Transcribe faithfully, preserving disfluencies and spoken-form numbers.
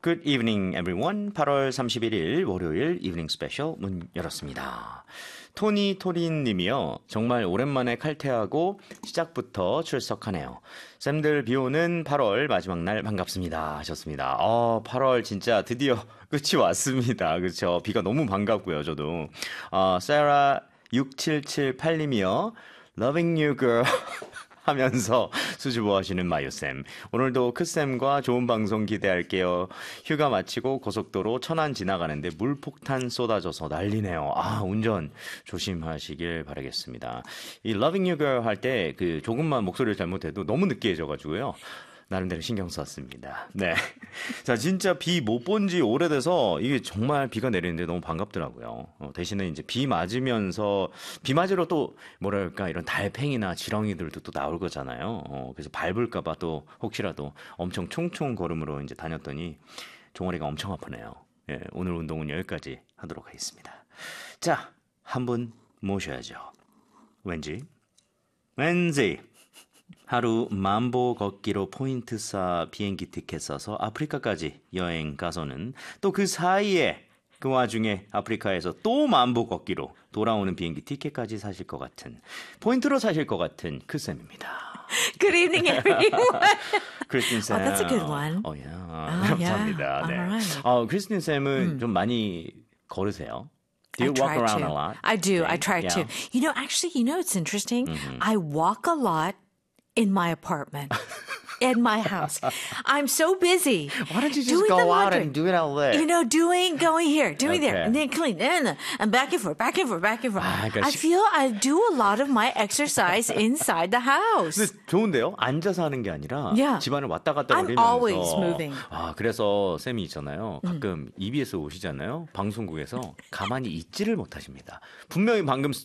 Good evening, everyone. 팔월 삼십일일 월요일 이브닝 스페셜 문 열었습니다. 토니 토린 님이요. 정말 오랜만에 칼퇴하고 시작부터 출석하네요. 쌤들 비 오는 팔월 마지막 날 반갑습니다 하셨습니다. 어, 팔월 진짜 드디어 끝이 왔습니다. 그렇죠. 비가 너무 반갑고요. 저도. 어, 세라 육칠칠팔 님이요. Loving you girl 하면서 수줍어 하시는 마유쌤. 오늘도 크쌤과 좋은 방송 기대할게요. 휴가 마치고 고속도로 천안 지나가는데 물폭탄 쏟아져서 난리네요. 아, 운전 조심하시길 바라겠습니다. 이 Loving You Girl 할 때 그 조금만 목소리를 잘못해도 너무 느끼해져가지고요. 나름대로 신경 썼습니다. 네. 자, 진짜 비 못 본 지 오래돼서 이게 정말 비가 내리는데 너무 반갑더라고요. 어, 대신에 이제 비 맞으면서, 비 맞으러 또, 뭐랄까, 이런 달팽이나 지렁이들도 또 나올 거잖아요. 어, 그래서 밟을까봐 또 혹시라도 엄청 총총 걸음으로 이제 다녔더니 종아리가 엄청 아프네요. 예, 오늘 운동은 여기까지 하도록 하겠습니다. 자, 한 분 모셔야죠. 왠지, 왠지. 하루 만보 걷기로 포인트 쌓아 비행기 티켓 사서 아프리카까지 여행 가서는 또 그 사이에 그 와중에 아프리카에서 또 만보 걷기로 돌아오는 비행기 티켓까지 사실 것 같은, 포인트로 사실 것 같은 그 쌤입니다. Good evening, everyone. 크리스틴 쌤. Oh, that's a good one. 어, 야. Oh, 감사합니다. yeah. 네. All right. 어, 크리스틴 쌤은 음. 좀 많이 걸으세요? Do I you walk try around to. a lot? I do. Yeah. I try Yeah. to. You know, actually, you know, it's interesting. Mm-hmm. I walk a lot in my apartment, in my house. I'm so busy. Why don't you just doing go the out laundry. and do it out there? You know, doing, going here, doing Okay. there, and then clean, and, and back and forth, back and forth, back and forth. 아, 그러니까 I 시- feel I do a lot of my exercise inside the house. 근데 좋은데요? 앉아서 하는 게 아니라 Yeah. 집안을 왔다 갔다 I'm 거리면서. always moving. 아, 그래서 쌤이 있잖아요. 가끔 이비에스 오시잖아요. 방송국에서 가만히 있지를 못하십니다. 분명히 방금